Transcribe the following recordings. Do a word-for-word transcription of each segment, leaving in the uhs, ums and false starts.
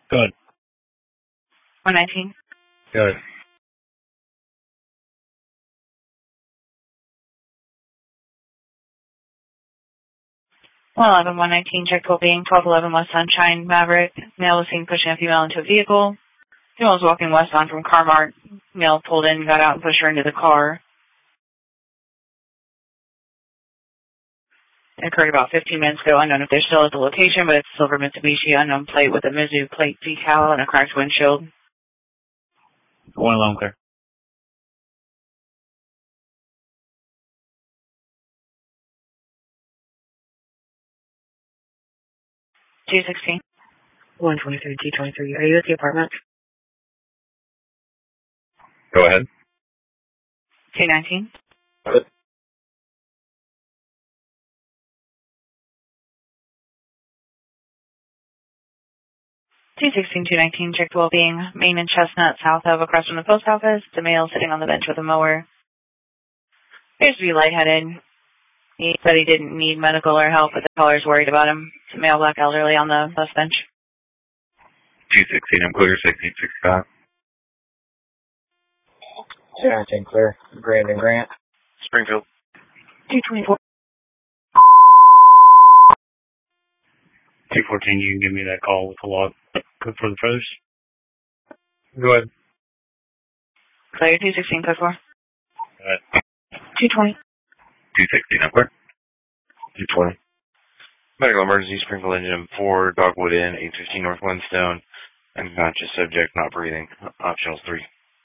Good. one nineteen. Good. one eleven, one nineteen, check well-being, twelve eleven West Sunshine, Maverick. Male was seen pushing a female into a vehicle. Female was walking westbound from Carmart. Male pulled in, got out, and pushed her into the car. It occurred about fifteen minutes ago. Unknown if they're still at the location, but it's a silver Mitsubishi unknown plate with a Mizu plate decal and a cracked windshield. One alone clear. two sixteen. one twenty-three, two twenty-three. Are you at the apartment? Go ahead. two nineteen. Good. two sixteen, two nineteen, checked well-being, Main and Chestnut, south of, across from the post office. The male sitting on the bench with a mower. Appears to be lightheaded. He said he didn't need medical or help, but the caller's worried about him. It's a male black elderly on the bus bench. two sixteen, I'm clear, sixteen sixty-five. two nineteen clear. Grant and Grant. Springfield. two twenty-four. two fourteen, you can give me that call with the log code for the photos. Go ahead. Clear, two sixteen, code four. Go ahead. two twenty. two sixteen, I'm clear. two twenty. Medical emergency, Springfield Engine four, Dogwood Inn, eight fifteen North Glenstone. Unconscious subject, not breathing. Optionals three.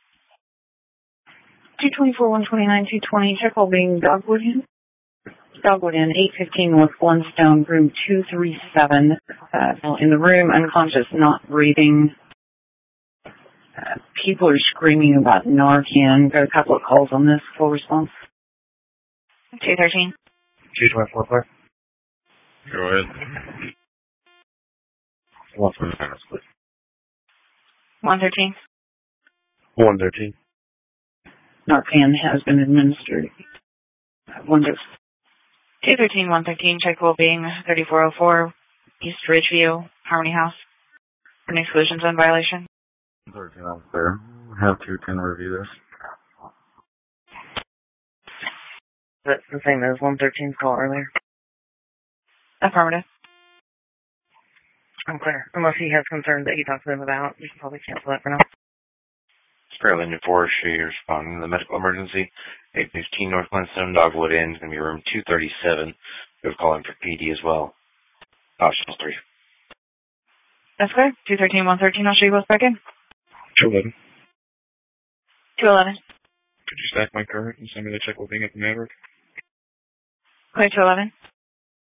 two twenty-four, one twenty-nine, two twenty. Check well-being, Dogwood Inn. Dogwood Inn, eight fifteen North Glenstone, room two thirty-seven. Uh, in the room, unconscious, not breathing. Uh, people are screaming about Narcan. Got a couple of calls on this. Full response. two thirteen. two twenty-four clear. Go ahead. One from the house, please. one thirteen. one thirteen. Narcan has been administered. Uh, one dose. two thirteen, one thirteen, check well-being, thirty-four oh four, East Ridgeview, Harmony House. An exclusion zone violation. thirteen, I'm clear. Have two ten review this. That's the same as one thirteen's call earlier. Affirmative. I'm clear. Unless he has concerns that he talked to them about, you can probably cancel that for now. Springfield Engine four, she responding to the medical emergency. eight fifteen North Glenstone, Dogwood Inn, is going to be room two thirty-seven. We're calling for P D as well. Optional three. That's clear. two thirteen, one thirteen, I'll show you both back in. two eleven. two eleven. Could you stack my current and send me the check well-being at the Maverick? Clear, two eleven.